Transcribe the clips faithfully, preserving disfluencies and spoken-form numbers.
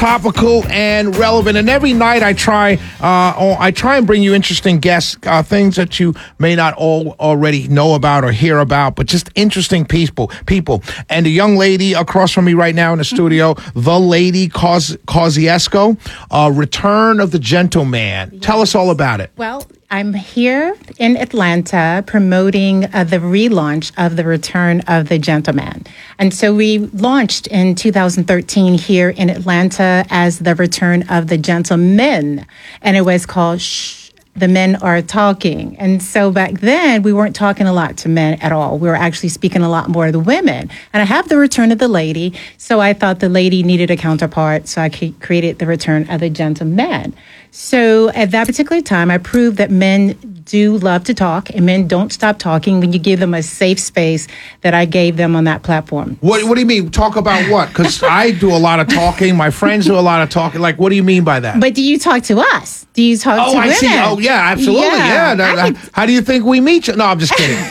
topical and relevant. And every night I try, uh, I try and bring you interesting guests, uh, things that you may not all already know about or hear about, but just interesting people. People. And the young lady across from me right now in the studio, the lady Cos- Kosciusko, uh, Return of the Gentleman. Yes. Tell us all about it. Well, I'm here in Atlanta promoting uh, the relaunch of the Return of the Gentleman. And so we launched in two thousand thirteen here in Atlanta as the Return of the Gentleman. And it was called Shh, the Men Are Talking. And so back then, we weren't talking a lot to men at all. We were actually speaking a lot more to the women. And I have the Return of the Lady. So I thought the lady needed a counterpart. So I created the Return of the Gentleman. So at that particular time, I proved that men do love to talk and men don't stop talking when you give them a safe space that I gave them on that platform. What What do you mean? Talk about what? Because I do a lot of talking. My friends do a lot of talking. Like, what do you mean by that? But do you talk to us? Do you talk oh, to I women? See. Oh, yeah, absolutely. Yeah. yeah. Could, How do you think we meet? You? No, I'm just kidding.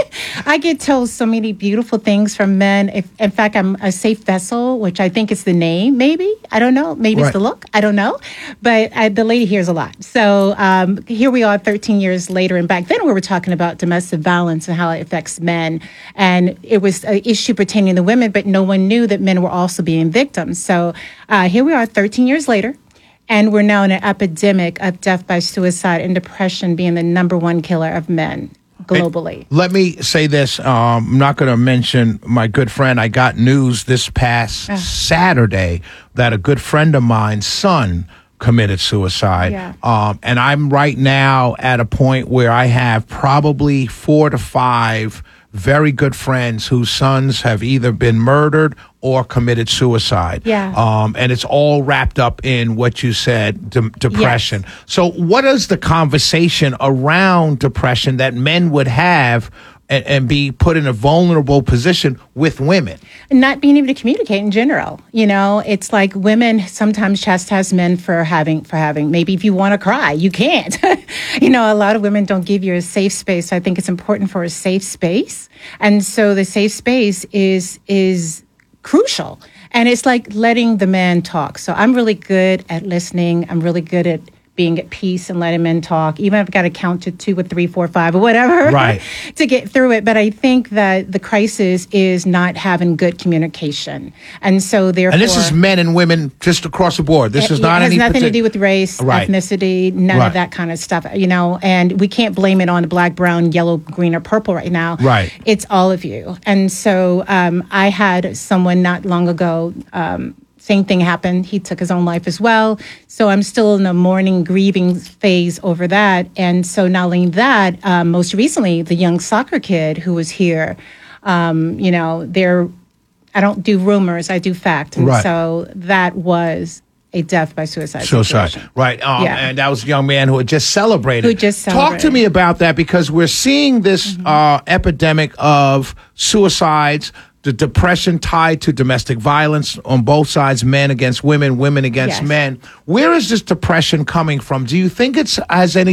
I get told so many beautiful things from men. If, in fact, I'm a safe vessel, which I think is the name, maybe. I don't know. Maybe right. It's the look. I don't know. But I, the lady hears a lot. So um, here we are thirteen years later. And back then we were talking about domestic violence and how it affects men. And it was an issue pertaining to women, but no one knew that men were also being victims. So uh, here we are thirteen years later. And we're now in an epidemic of death by suicide and depression being the number one killer of men globally. And let me say this. Um, I'm not going to mention my good friend. I got news this past uh. Saturday that a good friend of mine's son committed suicide. Yeah. Um, and I'm right now at a point where I have probably four to five very good friends whose sons have either been murdered or committed suicide. Yeah. Um, and it's all wrapped up in what you said, de- depression. Yes. So what is the conversation around depression that men would have and, and be put in a vulnerable position with women? Not being able to communicate in general. You know, it's like women sometimes chastise men for having, for having, maybe if you want to cry, you can't. You know, a lot of women don't give you a safe space. So I think it's important for a safe space. And so the safe space is, is crucial. And it's like letting the man talk. So I'm really good at listening. I'm really good at being at peace and letting men talk, even if I've got to count to two or three, four, five, or whatever, right, to get through it. But I think that the crisis is not having good communication. And so therefore... And this is men and women just across the board. This is it, not it has any... nothing partic- to do with race, right. ethnicity, none right. of that kind of stuff, you know, and we can't blame it on the black, brown, yellow, green, or purple right now. Right. It's all of you. And so um, I had someone not long ago... Um, Same thing happened. He took his own life as well. So I'm still in the mourning, grieving phase over that. And so not only that, um, most recently, the young soccer kid who was here, um, you know, there, I don't do rumors, I do fact. And right. so that was a death by suicide. Suicide, situation. right. Um, yeah. And that was a young man who had just celebrated. Who just celebrated. Talk to me about that, because we're seeing this mm-hmm. uh, epidemic of suicides, the depression tied to domestic violence on both sides, men against women, women against yes. men. Where is this depression coming from? Do you think it's has any